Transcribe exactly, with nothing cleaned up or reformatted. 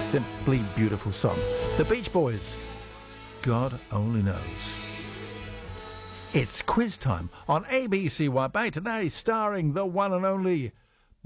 simply beautiful song. The Beach Boys, God Only Knows. It's quiz time on A B C White Bay today, starring the one and only